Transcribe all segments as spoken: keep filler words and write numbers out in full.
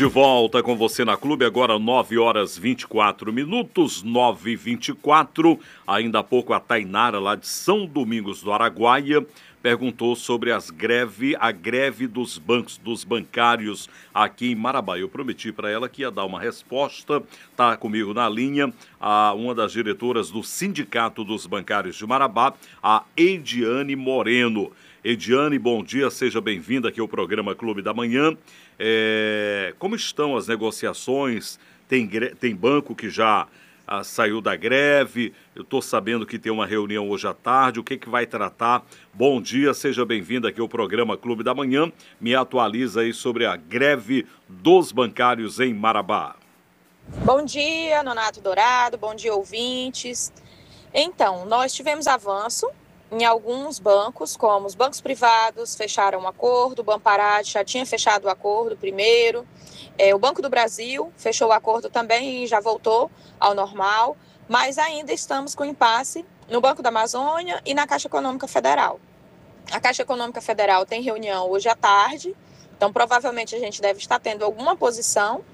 De volta com você na Clube, agora nove horas e vinte e quatro minutos, nove e vinte e quatro. Ainda há pouco a Tainara, lá de São Domingos do Araguaia, perguntou sobre as greve, a greve dos bancos, dos bancários aqui em Marabá. Eu prometi para ela que ia dar uma resposta. Está comigo na linha a, uma das diretoras do Sindicato dos Bancários de Marabá, a Ediane Moreno. Ediane, bom dia, seja bem-vinda aqui ao programa Clube da Manhã. É, como estão as negociações? Tem, tem banco que já ah, saiu da greve? Eu estou sabendo que tem uma reunião hoje à tarde. O que, que vai tratar? Bom dia, seja bem-vinda aqui ao programa Clube da Manhã. Me atualiza aí sobre a greve dos bancários em Marabá. Bom dia, Nonato Dourado, bom dia, ouvintes. Então, nós tivemos avanço em alguns bancos, como os bancos privados fecharam um acordo, o Banpará já tinha fechado o acordo primeiro, é, o Banco do Brasil fechou o acordo também e já voltou ao normal, mas ainda estamos com impasse no Banco da Amazônia e na Caixa Econômica Federal. A Caixa Econômica Federal tem reunião hoje à tarde, então provavelmente a gente deve estar tendo alguma posição,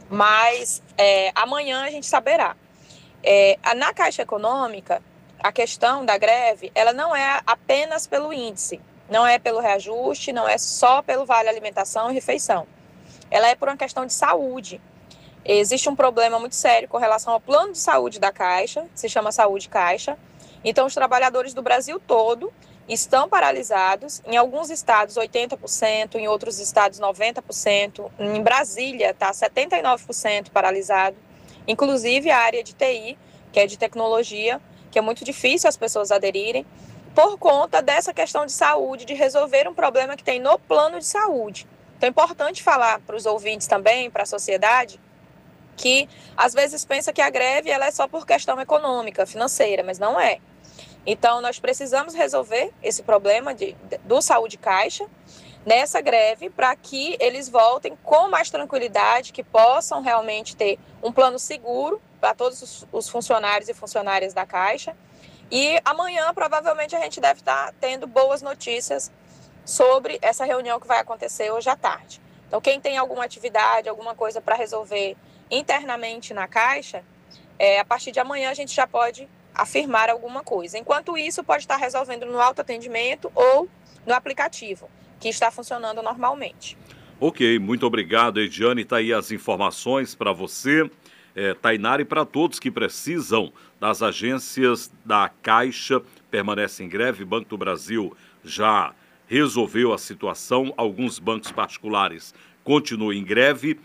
mas é, amanhã a gente saberá. É, na Caixa Econômica, a questão da greve, ela não é apenas pelo índice, não é pelo reajuste, não é só pelo vale alimentação e refeição. Ela é por uma questão de saúde. Existe um problema muito sério com relação ao plano de saúde da Caixa, que se chama Saúde Caixa. Então, os trabalhadores do Brasil todo estão paralisados, em alguns estados oitenta por cento, em outros estados noventa por cento, em Brasília está setenta e nove por cento paralisado, inclusive a área de T I, que é de tecnologia, que é muito difícil as pessoas aderirem, por conta dessa questão de saúde, de resolver um problema que tem no plano de saúde. Então é importante falar para os ouvintes também, para a sociedade, que às vezes pensa que a greve ela é só por questão econômica, financeira, mas não é. Então nós precisamos resolver esse problema de, do Saúde Caixa nessa greve para que eles voltem com mais tranquilidade, que possam realmente ter um plano seguro para todos os, os funcionários e funcionárias da Caixa. E amanhã, provavelmente, a gente deve estar tendo boas notícias sobre essa reunião que vai acontecer hoje à tarde. Então, quem tem alguma atividade, alguma coisa para resolver internamente na Caixa, é, a partir de amanhã a gente já pode afirmar alguma coisa. Enquanto isso, pode estar resolvendo no autoatendimento ou no aplicativo, que está funcionando normalmente. Ok, muito obrigado, Ediane. Está aí as informações para você, é, Tainara, e para todos que precisam das agências da Caixa. Permanece em greve. Banco do Brasil já resolveu a situação. Alguns bancos particulares continuam em greve.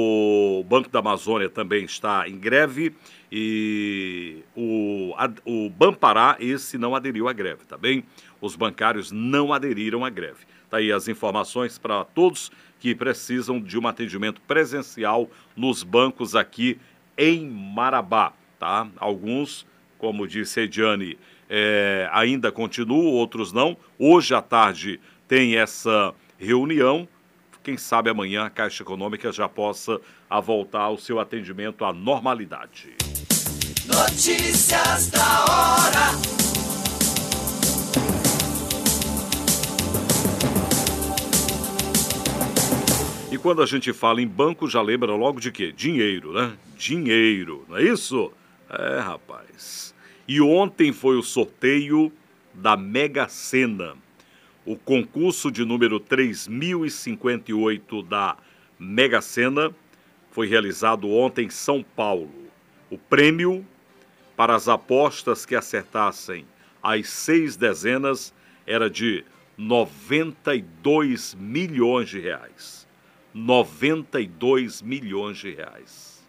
O Banco da Amazônia também está em greve. E o, a, o Banpará, esse não aderiu à greve, tá bem? Os bancários não aderiram à greve. Tá aí as informações para todos que precisam de um atendimento presencial nos bancos aqui em Marabá, tá? Alguns, como disse a Ediane, é, ainda continuam, outros não. Hoje à tarde tem essa reunião. Quem sabe amanhã a Caixa Econômica já possa a voltar ao seu atendimento à normalidade. Notícias da hora. E quando a gente fala em banco, já lembra logo de quê? Dinheiro, né? Dinheiro, não é isso? É, rapaz. E ontem foi o sorteio da Mega Sena. O concurso de número três mil e cinquenta e oito da Mega Sena foi realizado ontem em São Paulo. O prêmio para as apostas que acertassem as seis dezenas era de noventa e dois milhões de reais. noventa e dois milhões de reais.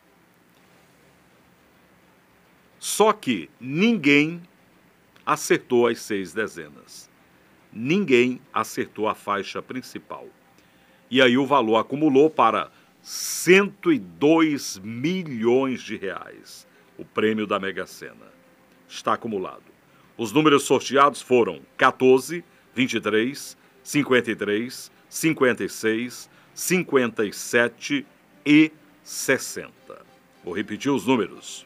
Só que ninguém acertou as seis dezenas. Ninguém acertou a faixa principal. E aí o valor acumulou para cento e dois milhões de reais. O prêmio da Mega Sena está acumulado. Os números sorteados foram quatorze, vinte e três, cinquenta e três, cinquenta e seis, cinquenta e sete e sessenta. Vou repetir os números.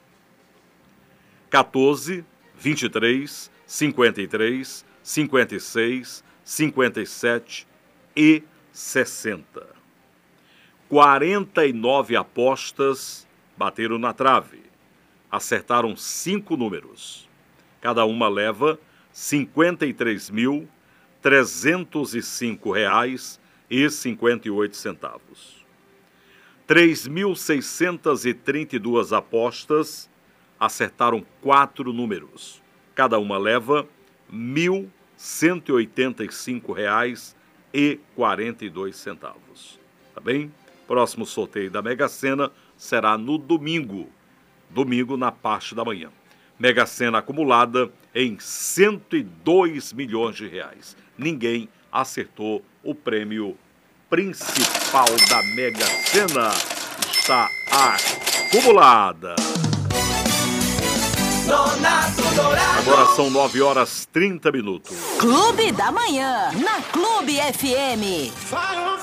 quatorze, vinte e três, cinquenta e três, cinquenta e seis, cinquenta e sete e sessenta. quarenta e nove apostas bateram na trave. Acertaram cinco números. Cada uma leva cinquenta e três mil trezentos e cinco reais e cinquenta e oito centavos. três mil seiscentas e trinta e duas apostas acertaram quatro números. Cada uma leva mil cento e oitenta e cinco reais e quarenta e dois centavos. Tá bem? Próximo sorteio da Mega Sena será no domingo. Domingo na parte da manhã. Mega Sena acumulada em cento e dois milhões de reais. Ninguém acertou o prêmio principal da Mega Sena. Está acumulada. Nonato Dourado. Agora são nove horas e trinta minutos. Clube da Manhã, na Clube F M.